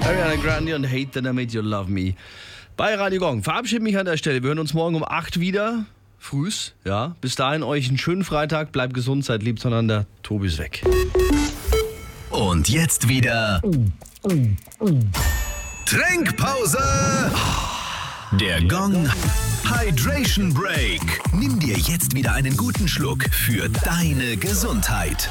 Ariana Grande und Hate That I Made You Love Me. Bei Radio Gong. Verabschiede mich an der Stelle. Wir hören uns morgen um 8 wieder. Frühs, ja. Bis dahin euch einen schönen Freitag. Bleibt gesund, seid lieb zueinander. Tobi ist weg. Und jetzt wieder Trinkpause. Der Gong Hydration Break. Nimm dir jetzt wieder einen guten Schluck für deine Gesundheit.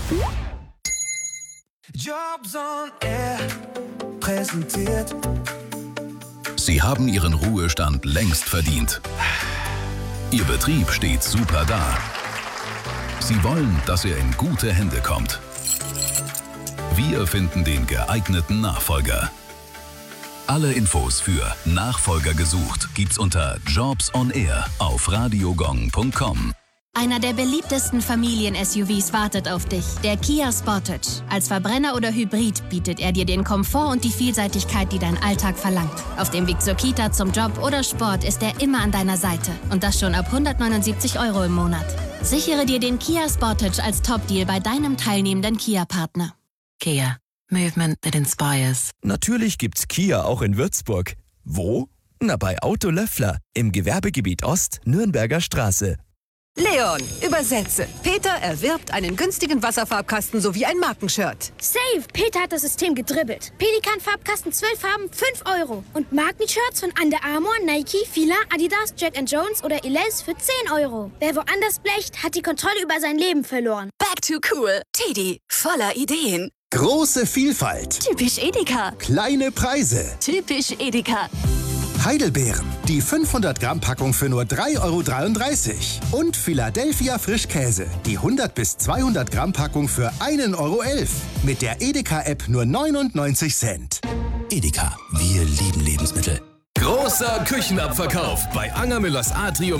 Jobs on Air präsentiert. Sie haben Ihren Ruhestand längst verdient. Ihr Betrieb steht super da. Sie wollen, dass er in gute Hände kommt. Wir finden den geeigneten Nachfolger. Alle Infos für Nachfolger gesucht gibt's unter Jobs on Air auf radiogong.com. Einer der beliebtesten Familien-SUVs wartet auf dich, der Kia Sportage. Als Verbrenner oder Hybrid bietet er dir den Komfort und die Vielseitigkeit, die dein Alltag verlangt. Auf dem Weg zur Kita, zum Job oder Sport ist er immer an deiner Seite. Und das schon ab 179 € im Monat. Sichere dir den Kia Sportage als Top-Deal bei deinem teilnehmenden Kia-Partner. Kia. Movement that inspires. Natürlich gibt's Kia auch in Würzburg. Wo? Na, bei Auto Löffler im Gewerbegebiet Ost, Nürnberger Straße. Leon, übersetze. Peter erwirbt einen günstigen Wasserfarbkasten sowie ein Markenshirt. Safe! Peter hat das System gedribbelt. Pelikan-Farbkasten 12 Farben, 5 €. Und Markenshirts von Under Armour, Nike, Fila, Adidas, Jack & Jones oder Elize für 10 €. Wer woanders blecht, hat die Kontrolle über sein Leben verloren. Back to cool. Teddy, voller Ideen. Große Vielfalt. Typisch Edeka. Kleine Preise. Typisch Edeka. Heidelbeeren. Die 500-Gramm-Packung für nur 3,33 € Und Philadelphia Frischkäse. Die 100 bis 200-Gramm-Packung für 1,11 € Mit der Edeka-App nur 99 Cent. Edeka, wir lieben Lebensmittel. Großer Küchenabverkauf bei Angermüllers Atrium.